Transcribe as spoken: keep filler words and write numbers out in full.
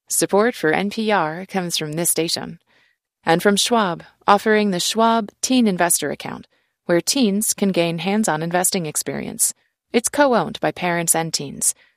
Support for N P R comes from this station. And from Schwab, offering the Schwab Teen Investor Account, where teens can gain hands-on investing experience. It's co-owned by parents and teens.